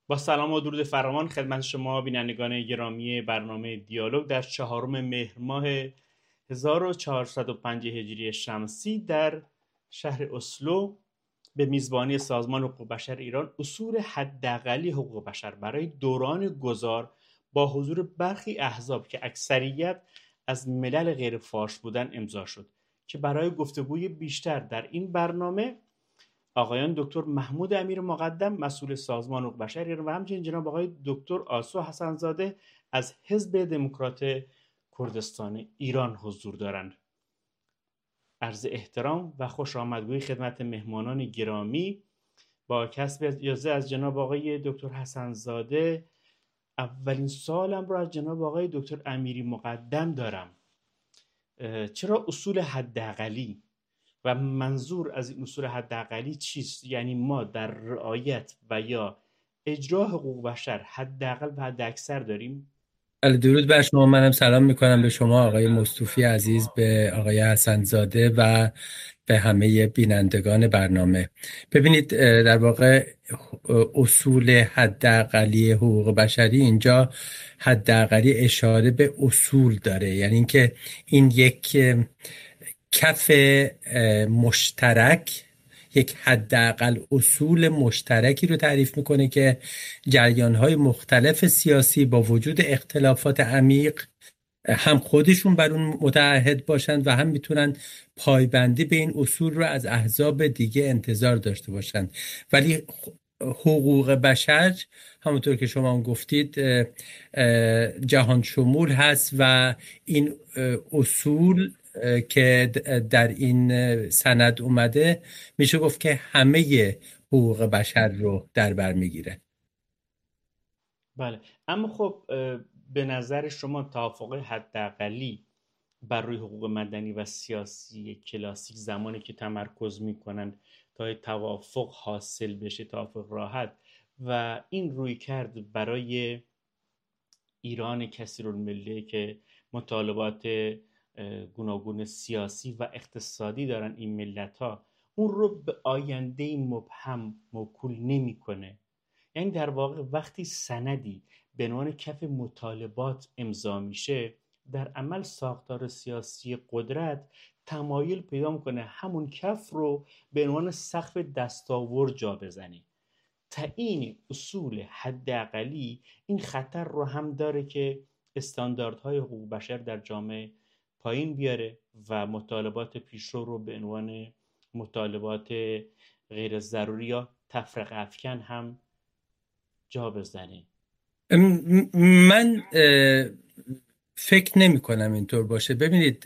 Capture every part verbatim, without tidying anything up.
با سلام و درود فراوان خدمت شما بینندگان گرامی برنامه دیالوگ در چهارم مهر ماه هزار و چهارصد و پنج هجری شمسی در شهر اسلو به میزبانی سازمان حقوق بشر ایران اصول حداقلی حقوق بشر برای دوران گذار با حضور برخی احزاب که اکثریت از ملل غیر فارس بودن امضا شد که برای گفتگوی بیشتر در این برنامه آقایان دکتر محمود امیر مقدم مسئول سازمان حقوق بشر ایران و همچنین جناب آقای دکتر آسو حسنزاده از حزب دموکرات کردستان ایران حضور دارند. عرض احترام و خوش آمدگویی خدمت مهمانان گرامی. با کسب اجازه از جناب آقای دکتر حسنزاده اولین سوالم رو از جناب آقای دکتر امیری مقدم دارم. چرا اصول حداقلی و منظور از این اصول حداقلی چیست؟ یعنی ما در رعایت و یا اجرا حقوق بشر حداقل و حداکثر داریم؟ درود بر شما. منم سلام میکنم به شما آقای مصطفی عزیز، به آقای حسنزاده و به همه بینندگان برنامه. ببینید، در واقع اصول حداقلی حقوق بشری اینجا حداقلی اشاره به اصول داره، یعنی اینکه این یک کف مشترک، یک حداقل اصول مشترکی رو تعریف میکنه که جریان‌های مختلف سیاسی با وجود اختلافات عمیق هم خودشون بر اون متعهد باشند و هم میتونن پایبندی به این اصول رو از احزاب دیگه انتظار داشته باشند. ولی حقوق بشر همونطور که شما هم گفتید جهان شمول هست و این اصول که در این سند اومده میشه گفت که همه حقوق بشر رو در بر میگیره. بله، اما خب به نظر شما توافق حداقلی بر روی حقوق مدنی و سیاسی کلاسیک زمانی که تمرکز میکنن تا توافق حاصل بشه، توافق راحت، و این روی کرد برای ایران کثیرالملت که مطالبات گوناگون سیاسی و اقتصادی دارن این ملت ها، اون رو به آینده مبهم موکول نمیکنه. یعنی در واقع وقتی سندی به عنوان کف مطالبات امضا میشه، در عمل ساختار سیاسی قدرت تمایل پیدا میکنه همون کف رو به عنوان سقف دستاورد جا بزنه. تعیین اصول حداقلی این خطر رو هم داره که استانداردهای حقوق بشر در جامعه پایین بیاره و مطالبات پیشرو رو به عنوان مطالبات غیر ضروری یا تفرقه افکن هم جا بزنه. من فکر نمی کنم اینطور باشه. ببینید،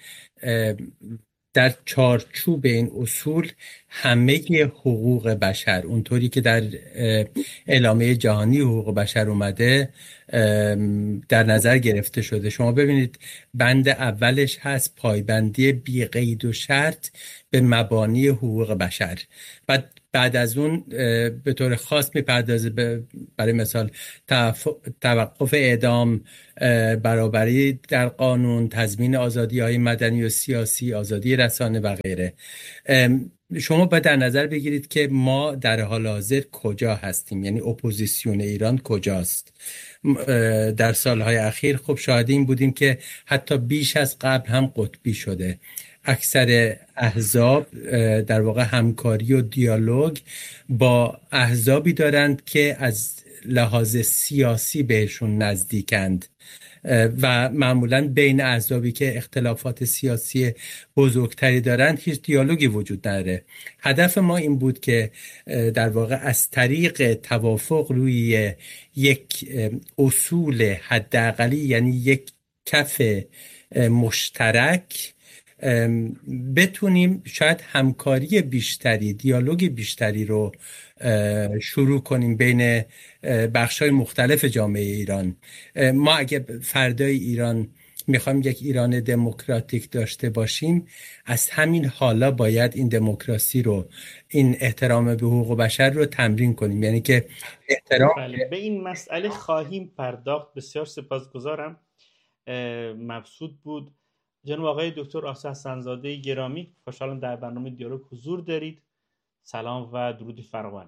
در چارچوب این اصول همه حقوق بشر اونطوری که در اعلامیه جهانی حقوق بشر اومده در نظر گرفته شده. شما ببینید بند اولش هست پایبندی بی قید و شرط به مبانی حقوق بشر. بعد بعد از اون به طور خاص میپردازه برای مثال توقف اعدام، برابری در قانون، تضمین آزادی های مدنی و سیاسی، آزادی رسانه و غیره. شما باید در نظر بگیرید که ما در حال حاضر کجا هستیم، یعنی اپوزیسیون ایران کجاست. در سالهای اخیر خب شاهد این بودیم که حتی بیش از قبل هم قطبی شده. اکثر احزاب در واقع همکاری و دیالوگ با احزابی دارند که از لحاظ سیاسی بهشون نزدیکند و معمولا بین احزابی که اختلافات سیاسی بزرگتری دارند هیچ دیالوگی وجود نداره. هدف ما این بود که در واقع از طریق توافق روی یک اصول حداقلی، یعنی یک کف مشترک، بتونیم شاید همکاری بیشتری، دیالوگ بیشتری رو شروع کنیم بین بخش‌های مختلف جامعه ایران. ما اگه فردای ایران میخوایم یک ایران دموکراتیک داشته باشیم، از همین حالا باید این دموکراسی رو، این احترام به حقوق بشر رو تمرین کنیم. یعنی که احترام بله، به این مسئله خواهیم پرداخت. بسیار سپاسگزارم. مبسوط بود. جناب آقای دکتر آسو حسنزاده گرامی، خوشحالم در برنامه دیالوگ حضور دارید. سلام و درود فراوان.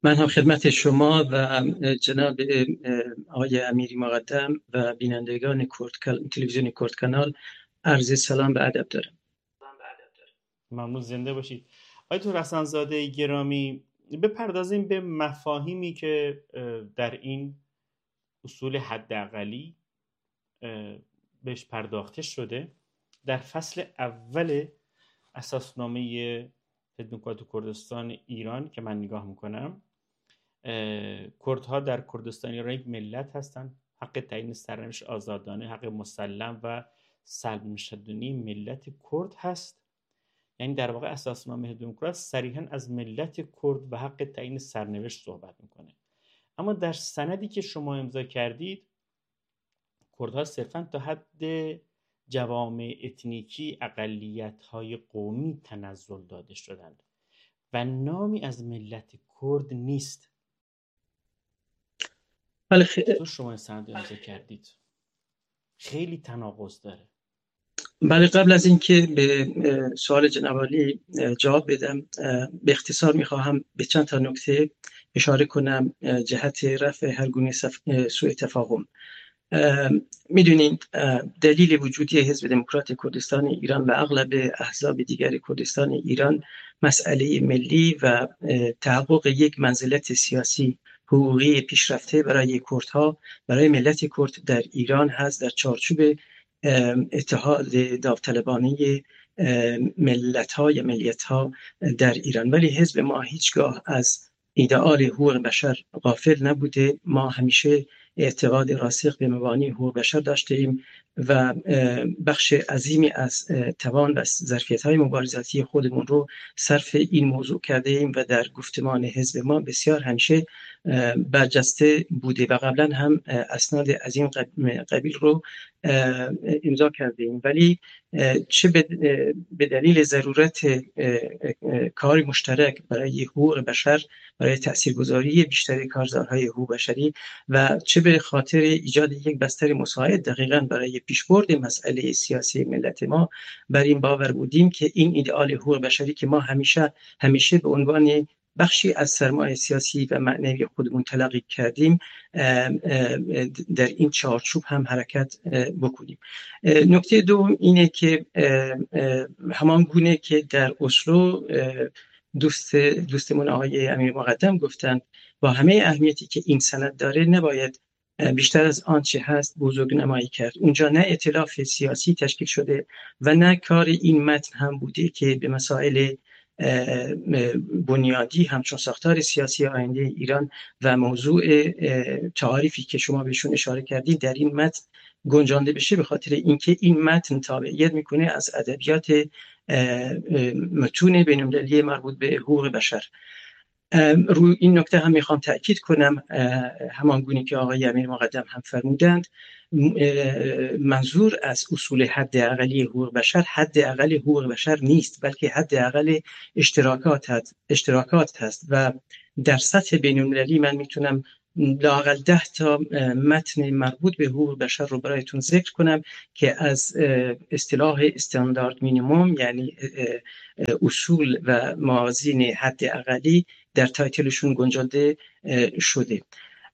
من هم خدمت شما و جناب آقای امیری مقدم و بینندگان کرد تلویزیون کرد کانال عرض سلام به ادب دارم. ممنون، زنده باشید. آیتون رسنزاده گرامی، بپردازیم به مفاهیمی که در این اصول حداقلی بهش پرداخته شده. در فصل اول اساسنامه خدمت کردستان ایران که من نگاه میکنم، کردها در کردستان ایران یک ملت هستند، حق تعیین سرنوشت آزادانه، حق مسلم و سلب نشدنی ملت کرد هست. یعنی در واقع اساسنامه دموکراسی صریحاً از ملت کرد و حق تعیین سرنوشت صحبت میکنه. اما در سندی که شما امضا کردید، کردها صرفاً تا حد جوامع اتنیکی، اقلیت‌های قومی تنزل داده شدند و نامی از ملت کرد نیست. بله خ... تو شما این سند امضا کردید، خیلی تناقض داره. بله، قبل از اینکه به سوال جناب عالی جواب بدم، به اختصار میخواهم به چند تا نکته اشاره کنم جهت رفع هر گونه سوء تفاهم. میدونید دلیل وجودی حزب دموکرات کردستان ایران و اغلب احزاب دیگر کردستان ایران مسئله ملی و تحقق یک منزلت سیاسی حقوقی پیشرفته برای کردها، برای ملت کرد در ایران هست، در چارچوب اتحاد داوطلبانه ملت‌ها یا ملیت‌ها در ایران. ولی حزب ما هیچگاه از ایدئال حقوق بشر غافل نبوده. ما همیشه اعتقاد راسخ به مبانی حقوق بشر داشته ایم و بخش عظیمی از توان و ظرفیت‌های مبارزاتی خودمون رو صرف این موضوع کرده ایم و در گفتمان حزب ما بسیار همیشه برجسته بوده و قبلا هم اسناد از این قبیل رو امضا کرده ایم. ولی چه به دلیل ضرورت کار مشترک برای حقوق بشر، برای تاثیرگذاری بیشتر کارزارهای حقوق بشری و چه به خاطر ایجاد یک بستر مساعد دقیقاً برای پیشبرد مسئله سیاسی ملت ما، بر این باور بودیم که این ایدئال حقوق بشری که ما همیشه همیشه به عنوان بخشی از سرمایه سیاسی و معنوی خودمون تلقی کردیم در این چارچوب هم حرکت بکنیم. نکته دوم اینه که همان گونه که در اسلو دوست دوستمون آقای امیر مقدم گفتند، با همه اهمیتی که این سند داره نباید بیشتر از آنچه هست بزرگ نمایی کرد. اونجا نه ائتلاف سیاسی تشکیل شده و نه کار این متن هم بوده که به مسائل بنیادی همچون ساختار سیاسی آینده ایران و موضوع تعاریفی که شما بهشون اشاره کردید در این متن گنجانده بشه، به خاطر اینکه این متن تابعیت میکنه از ادبیات متون بین‌المللی مربوط به حقوق بشر. روی این نکته هم میخوام تأکید کنم، همان گونه که آقای امیر مقدم هم فرمودند، منظور از اصول حداقلی حقوق بشر حداقل حقوق بشر نیست، بلکه حداقل اشتراکات هست اشتراکات هست و در سطح بین‌المللی من میتونم لااقل ده تا متن مربوط به حقوق بشر رو برایتون ذکر کنم که از اصطلاح استاندارد مینیمم، یعنی اصول و موازین حداقلی، در تایتلشون گنجانده شده.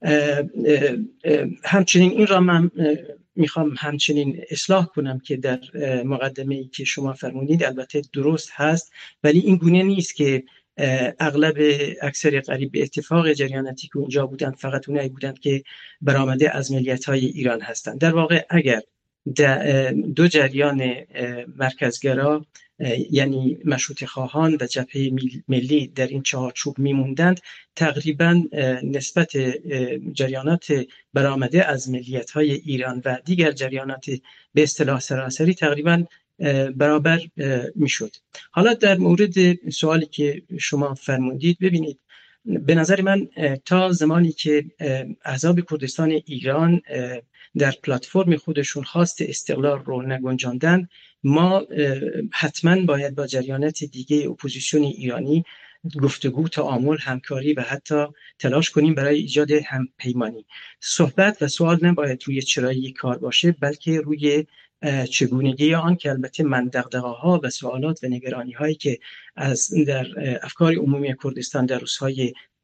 همچنین این را من میخوام همچنین اصلاح کنم که در مقدمه‌ای که شما فرمودید البته درست هست، ولی این گونه نیست که اغلب اکثر قریب به اتفاق جریاناتی که اونجا بودند فقط اونایی بودند که برآمده از ملیت‌های ایران هستند. در واقع اگر دو جریان مرکزگرا یعنی مشروطه خواهان و جبهه ملی در این چهارچوب میموندند، تقریبا نسبت جریانات برآمده از ملیت‌های ایران و دیگر جریانات به اصطلاح سراسری تقریبا برابر میشد. حالا در مورد سوالی که شما فرمودید، ببینید به نظر من تا زمانی که احزاب کردستان ایران در پلتفرم خودشون خواست استقلال رو نگنجاندن، ما حتما باید با جریانات دیگه اپوزیسیون ایرانی گفتگو، تعامل، همکاری و حتی تلاش کنیم برای ایجاد همپیمانی. صحبت و سوال نباید روی چرایی کار باشه، بلکه روی چگونگی آن که البته من دغدغه‌ها و سوالات و نگرانی هایی که از در افکار عمومی کردستان در روزهای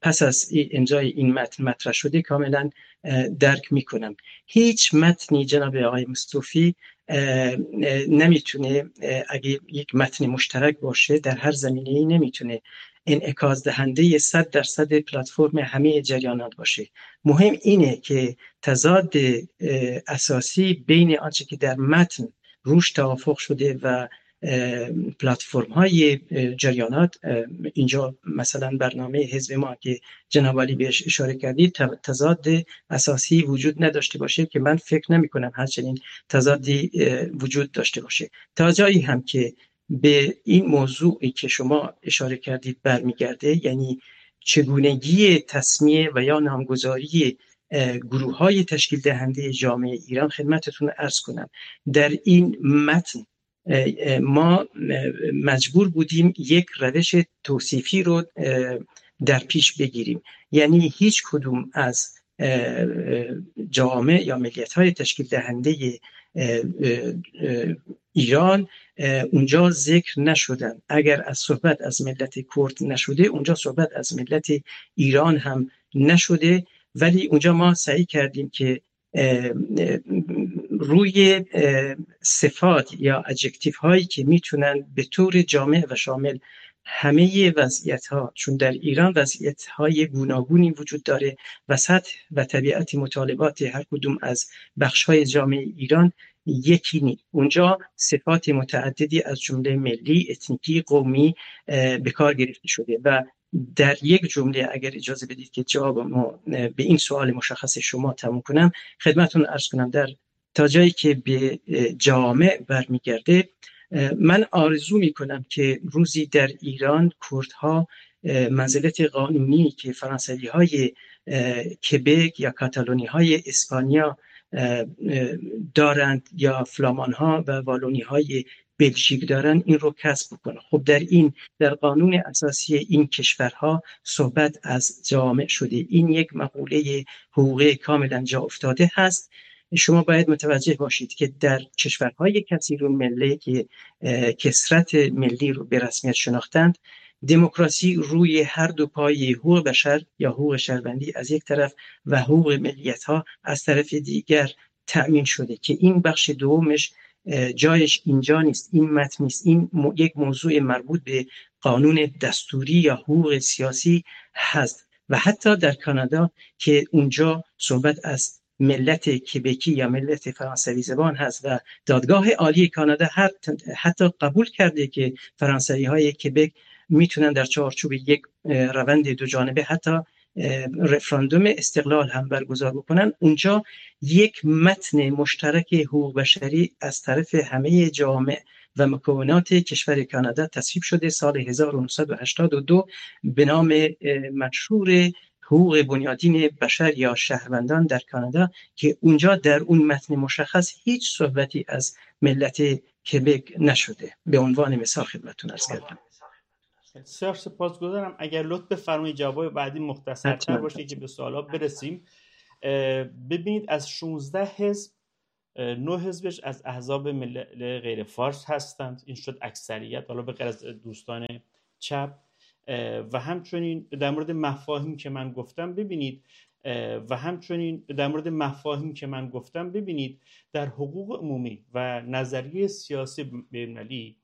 پس از امضای این متن مطرح شده کاملا درک میکنم. هیچ متنی جناب آقای مصطفی نمیتونه، اگه یک متن مشترک باشه در هر زمینه‌ای، نمیتونه انعکاس دهنده صد درصد پلتفرم همه جریانات باشه. مهم اینه که تضاد اساسی بین آنچه که در متن روش توافق شده و پلتفرم های جریانات، اینجا مثلا برنامه حزب ما که جناب علی بهش اشاره کردید، تضاد اساسی وجود نداشته باشه که من فکر نمی کنم همچنین تضادی وجود داشته باشه. تا جایی هم که به این موضوعی که شما اشاره کردید برمیگرده، یعنی چگونگی تصمیه و یا نامگذاری گروه های تشکیل دهنده جامعه ایران، خدمتتون عرض کنم در این متن ما مجبور بودیم یک روش توصیفی رو در پیش بگیریم. یعنی هیچ کدوم از جامعه یا ملیت های تشکیل دهنده ایران اونجا ذکر نشدن. اگر از صحبت از ملت کرد نشده، اونجا صحبت از ملت ایران هم نشده. ولی اونجا ما سعی کردیم که روی صفات یا ادجکتیو هایی که میتونن به طور جامع و شامل همه وضعیت ها، چون در ایران وضعیت های گوناگونی وجود داره و سطح و طبیعت مطالبات هر کدوم از بخش های جامعه ایران یکی نیست. اونجا صفات متعددی از جمله ملی، اتنیکی، قومی به کار گرفته شده و در یک جمله اگر اجازه بدید که جواب ما به این سوال مشخص شما تموم کنم، خدمتون عرض کنم در تا جایی که به جامع برمیگرده، من آرزو میکنم که روزی در ایران کردها منزلت قانونی که فرانسوی های کبک یا کاتالونی های اسپانیا دارند یا فلامان ها و والونی های بلژیک دارن، این رو کسب بکنه. خب در این در قانون اساسی این کشورها صحبت از جامع شده. این یک مقوله حقوقی کاملا جا افتاده هست. شما باید متوجه باشید که در کشورهای کثیر المله که کثرت ملی رو به رسمیت شناختند، دموکراسی روی هر دو پای حقوق بشر یا حقوق شهروندی از یک طرف و حقوق ملیت ها از طرف دیگر تأمین شده که این بخش دومش جایش اینجا نیست، این متن نیست. این مو، یک موضوع مربوط به قانون دستوری یا حقوق سیاسی هست. و حتی در کانادا که اونجا صحبت از ملت کبکی یا ملت فرانسوی زبان هست و دادگاه عالی کانادا حتی قبول کرده که فرانسوی های کبک میتونن در چارچوب یک روند دو جانبه حتی رفراندوم استقلال هم برگزار بکنن. اونجا یک متن مشترک حقوق بشری از طرف همه جامعه و مکونات کشور کانادا تصویب شده سال هزار و نهصد و هشتاد و دو به نام منشور حقوق بنیادین بشر یا شهروندان در کانادا، که اونجا در اون متن مشخص هیچ صحبتی از ملت کبک نشده. به عنوان مثال خدمتتون عرض کردم. بسیار سپاسگزارم. اگر لطف بفرمایید جواب بعدی مختصرتر باشه که به سوالا برسیم. ببینید از شانزده حزب نه حزبش از احزاب ملی غیر فارس هستند، این شد اکثریت، حالا به غیر از دوستان چپ. و همچنین در مورد مفاهیم که من گفتم ببینید و همچنین در مورد مفاهیم که من گفتم ببینید در حقوق عمومی و نظریه سیاسی بین‌المللی